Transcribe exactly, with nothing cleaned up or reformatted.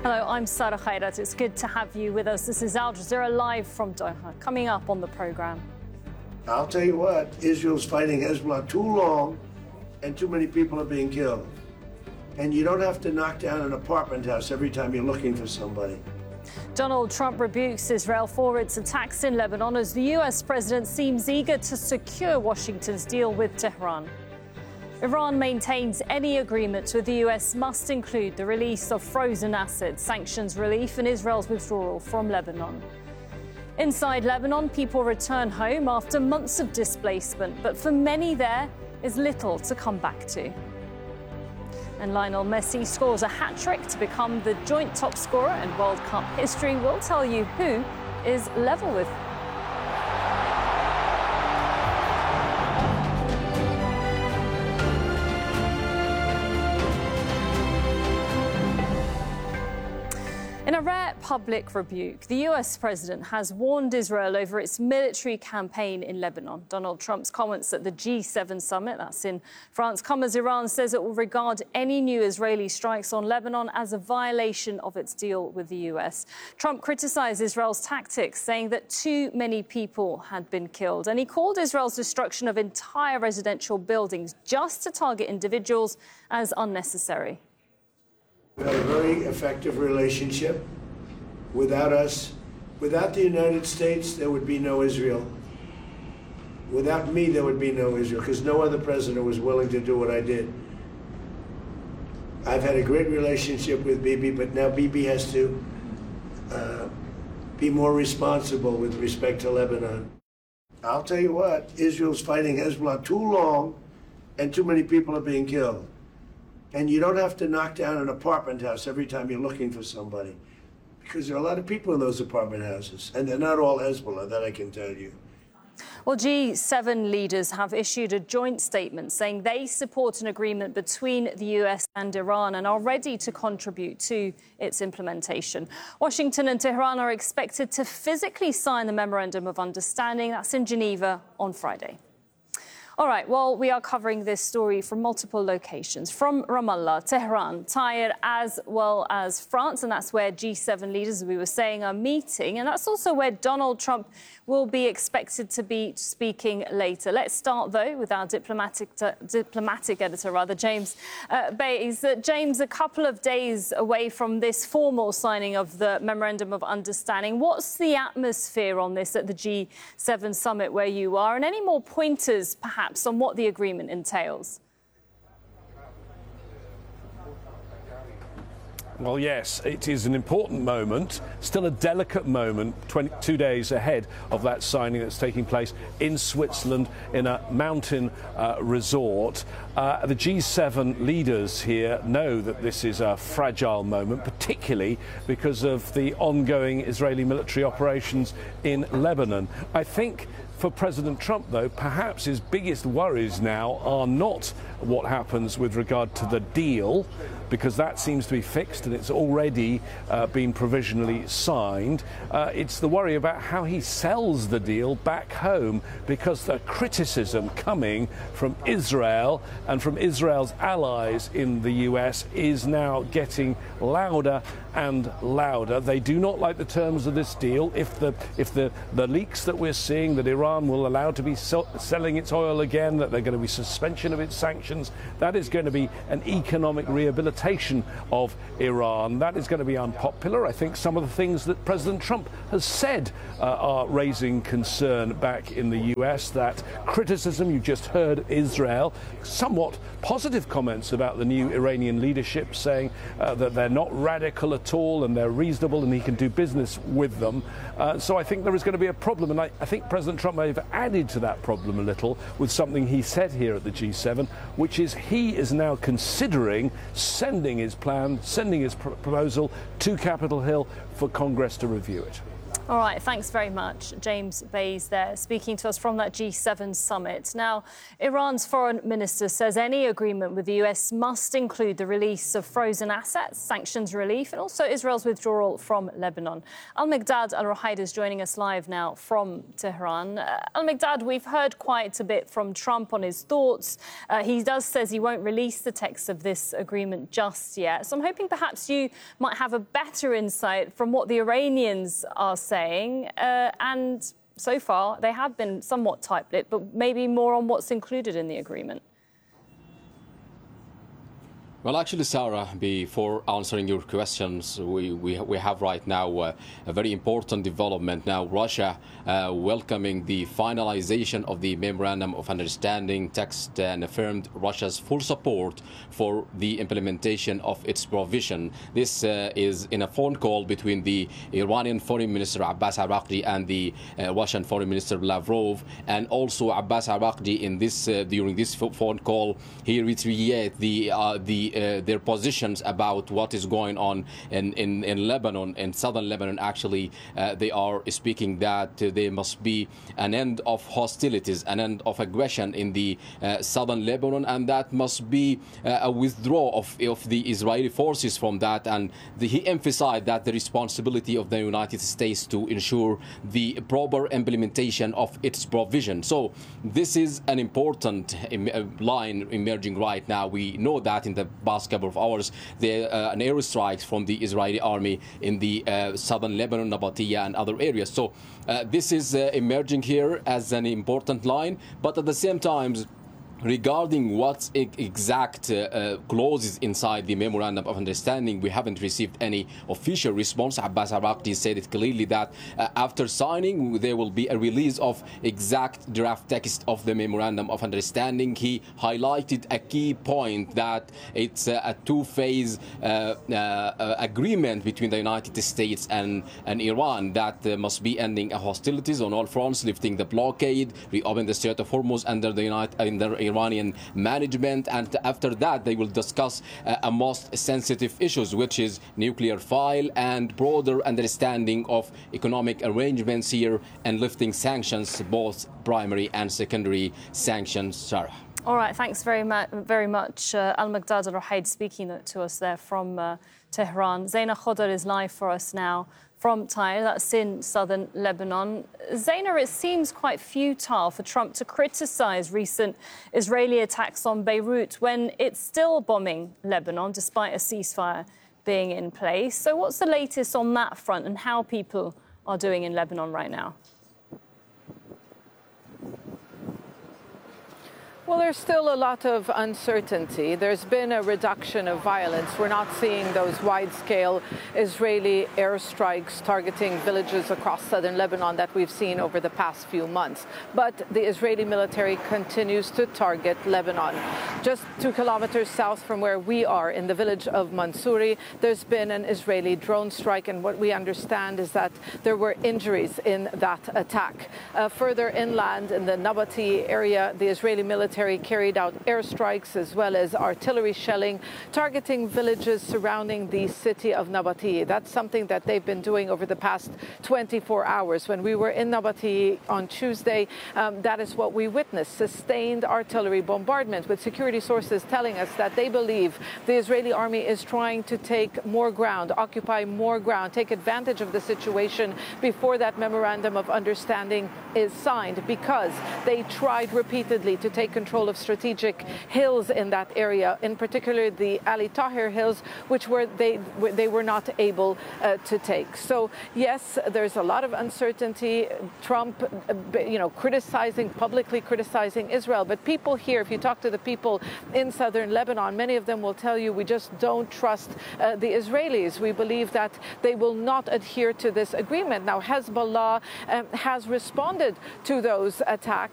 Hello, I'm Sarah Khairat. It's good to have you with us. This is Al Jazeera live from Doha. Coming up on the programme. I'll tell you what, Israel's fighting Hezbollah too long and too many people are being killed. And you don't have to knock down an apartment house every time you're looking for somebody. Donald Trump rebukes Israel for its attacks in Lebanon as the U S president seems eager to secure Washington's deal with Tehran. Iran maintains any agreement with the U S must include the release of frozen assets, sanctions relief and Israel's withdrawal from Lebanon. Inside Lebanon, people return home after months of displacement, but for many there is little to come back to. And Lionel Messi scores a hat-trick to become the joint top scorer in World Cup history. We'll tell you who is level with. In a rare public rebuke, the U S president has warned Israel over its military campaign in Lebanon. Donald Trump's comments at the G seven summit, that's in France, come as Iran says it will regard any new Israeli strikes on Lebanon as a violation of its deal with the U S. Trump criticised Israel's tactics, saying that too many people had been killed. And he called Israel's destruction of entire residential buildings just to target individuals as unnecessary. We have a very effective relationship. Without us, without the United States, there would be no Israel. Without me, there would be no Israel, because no other president was willing to do what I did. I've had a great relationship with Bibi, but now Bibi has to uh, be more responsible with respect to Lebanon. I'll tell you what, Israel's fighting Hezbollah too long, and too many people are being killed. And you don't have to knock down an apartment house every time you're looking for somebody, because there are a lot of people in those apartment houses, and they're not all Hezbollah, that I can tell you. Well, G seven leaders have issued a joint statement saying they support an agreement between the U S and Iran and are ready to contribute to its implementation. Washington and Tehran are expected to physically sign the Memorandum of Understanding. That's in Geneva on Friday. All right, well, we are covering this story from multiple locations, from Ramallah, Tehran, Tyre, as well as France, and that's where G seven leaders, as we were saying, are meeting, and that's also where Donald Trump will be expected to be speaking later. Let's start, though, with our diplomatic uh, diplomatic editor, rather, James uh, Bays. Uh, James, a couple of days away from this formal signing of the Memorandum of Understanding, what's the atmosphere on this at the G seven summit where you are, and any more pointers, perhaps, on what the agreement entails? Well, yes, it is an important moment, still a delicate moment, twenty-two days ahead of that signing that's taking place in Switzerland in a mountain uh, resort. Uh, the G seven leaders here know that this is a fragile moment, particularly because of the ongoing Israeli military operations in Lebanon. I think for President Trump, though, perhaps his biggest worries now are not what happens with regard to the deal, because that seems to be fixed and it's already uh, been provisionally signed. Uh, it's the worry about how he sells the deal back home, because the criticism coming from Israel and from Israel's allies in the U S is now getting louder and louder. They do not like the terms of this deal. If the if the, the leaks that we're seeing that Iran will allow to be sell, selling its oil again, that they're going to be suspension of its sanctions, that is going to be an economic rehabilitation of Iran. That is going to be unpopular. I think some of the things that President Trump has said uh, are raising concern back in the U S. That criticism, you just heard Israel, somewhat positive comments about the new Iranian leadership, saying uh, that they're not radical at all and they're reasonable and he can do business with them. Uh, so I think there is going to be a problem, and I, I think President Trump may have added to that problem a little with something he said here at the G seven, which is he is now considering sending his plan, sending his pr- proposal to Capitol Hill for Congress to review it. All right, thanks very much. James Bays there, speaking to us from that G seven summit. Now, Iran's foreign minister says any agreement with the U S must include the release of frozen assets, sanctions relief, and also Israel's withdrawal from Lebanon. Al-Miqdad Al-Ruhaid is joining us live now from Tehran. Uh, Al-Miqdad, we've heard quite a bit from Trump on his thoughts. Uh, he does says he won't release the text of this agreement just yet. So I'm hoping perhaps you might have a better insight from what the Iranians are saying. Saying, uh, and so far they have been somewhat tight-lipped, but maybe more on what's included in the agreement. Well, actually, Sarah, before answering your questions, we, we, we have right now uh, a very important development. Now, Russia uh, welcoming the finalization of the Memorandum of Understanding text and affirmed Russia's full support for the implementation of its provision. This uh, is in a phone call between the Iranian Foreign Minister Abbas Araqchi and the uh, Russian Foreign Minister Lavrov. And also Abbas Araqchi, in this, uh, during this phone call, he reiterated the, uh, the Uh, their positions about what is going on in, in, in Lebanon, in southern Lebanon. Actually, uh, they are speaking that uh, there must be an end of hostilities, an end of aggression in the uh, southern Lebanon, and that must be uh, a withdrawal of, of the Israeli forces from that. And the, he emphasized that the responsibility of the United States to ensure the proper implementation of its provision. So this is an important im- line emerging right now. We know that in the past couple of hours, there uh, an airstrikes from the Israeli army in the uh, southern Lebanon, Nabatea, and other areas. So uh, this is uh, emerging here as an important line, but at the same time, regarding what exact uh, uh, clauses inside the Memorandum of Understanding, we haven't received any official response. Abbas Araqchi said it clearly that uh, after signing, there will be a release of exact draft text of the Memorandum of Understanding. He highlighted a key point that it's uh, a two-phase uh, uh, agreement between the United States and, and Iran that uh, must be ending hostilities on all fronts, lifting the blockade, reopening the Strait of Hormuz under the United under Iranian management, and after that they will discuss uh, a most sensitive issues, which is nuclear file and broader understanding of economic arrangements here and lifting sanctions, both primary and secondary sanctions. Sarah. All right, thanks very, mu- very much. Uh, Al-Miqdad Al-Ruhaid speaking to us there from uh, Tehran. Zaina Khodar is live for us now from Tyre, that's in southern Lebanon. Zaina, it seems quite futile for Trump to criticise recent Israeli attacks on Beirut when it's still bombing Lebanon, despite a ceasefire being in place. So what's the latest on that front and how people are doing in Lebanon right now? Well, there's still a lot of uncertainty. There's been a reduction of violence. We're not seeing those wide-scale Israeli airstrikes targeting villages across southern Lebanon that we've seen over the past few months. But the Israeli military continues to target Lebanon. Just two kilometers south from where we are, in the village of Mansouri, there's been an Israeli drone strike, and what we understand is that there were injuries in that attack. Uh, further inland, in the Nabatea area, the Israeli military carried out airstrikes as well as artillery shelling, targeting villages surrounding the city of Nabatea. That's something that they've been doing over the past twenty-four hours. When we were in Nabatea on Tuesday, um, that is what we witnessed, sustained artillery bombardment, with security sources telling us that they believe the Israeli army is trying to take more ground, occupy more ground, take advantage of the situation before that memorandum of understanding is signed, because they tried repeatedly to take control of strategic hills in that area, in particular the Ali Tahir Hills, which were they they were not able uh, to take. So yes, there's a lot of uncertainty. Trump, uh, you know, criticizing publicly criticizing Israel, but people here, if you talk to the people in southern Lebanon, many of them will tell you we just don't trust uh, the Israelis. We believe that they will not adhere to this agreement. Now, Hezbollah um, has responded to those attacks.